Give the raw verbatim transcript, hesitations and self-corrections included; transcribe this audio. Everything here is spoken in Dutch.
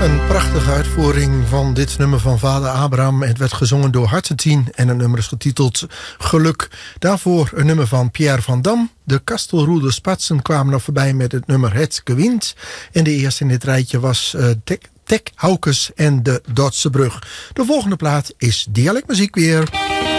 Een prachtige uitvoering van dit nummer van vader Abraham. Het werd gezongen door Hartentien en het nummer is getiteld Geluk. Daarvoor een nummer van Pierre van Dam. De Kastelroede Spatsen kwamen nog voorbij met het nummer Het Gewint. En de eerste in dit rijtje was uh, Tek, Tek Haukes en de Dordtse Brug. De volgende plaat is dialectmuziek weer.